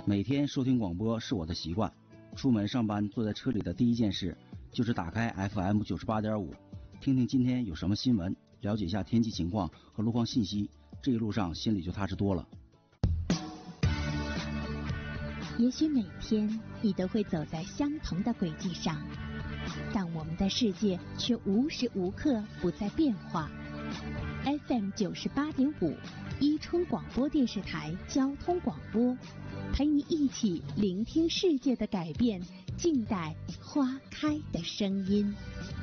每天收听广播是我的习惯，出门上班坐在车里的第一件事就是打开 FM 98.5，听听今天有什么新闻，了解一下天气情况和路况信息，这一路上心里就踏实多了。 也许每天你都会走在相同的轨迹上，但我们的世界却无时无刻不在变化。FM 98.5，伊春广播电视台交通广播，陪你一起聆听世界的改变，静待花开的声音。